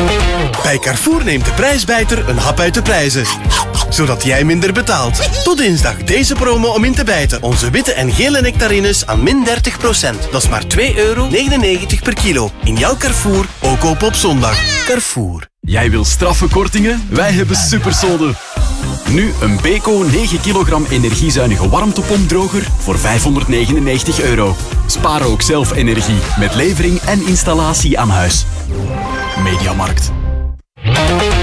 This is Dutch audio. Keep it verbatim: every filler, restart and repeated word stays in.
Bij Carrefour neemt de prijsbijter een hap uit de prijzen. Zodat jij minder betaalt. Tot dinsdag deze promo om in te bijten. Onze witte en gele nectarines aan min dertig procent. Dat is maar twee euro negenennegentig per kilo. In jouw Carrefour, ook open op zondag. Carrefour. Jij wil straffe kortingen? Wij hebben supersolden. Nu een Beko negen kilogram energiezuinige warmtepompdroger voor vijfhonderdnegenennegentig euro. Spaar ook zelf energie met levering en installatie aan huis. Mediamarkt.